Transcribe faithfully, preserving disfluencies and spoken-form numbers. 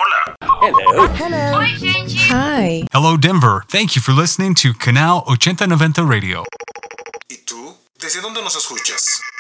Hola. Hello. Hello. Oi, gente. Hi. Hello, Denver. Thank you for listening to Canal ochenta noventa Radio. ¿Y tú? ¿Desde dónde nos escuchas?